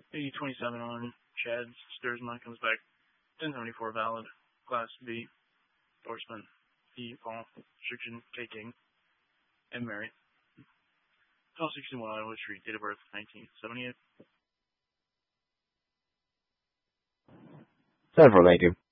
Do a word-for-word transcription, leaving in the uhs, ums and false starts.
eighty twenty-seven on Chad Sturzma comes back. ten seventy-four valid. Class B. Endorsement. E. Paul. Restriction. K. King. And Mary. twelve sixty-one Iowa Street. Date of birth nineteen seventy-eight. Several, thank you.